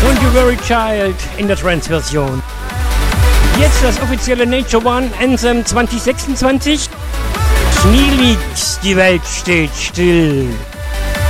Und You Were a Child in der Trance-Version. Jetzt das offizielle Nature One Anthem 2026. Nie liegt, die Welt steht still.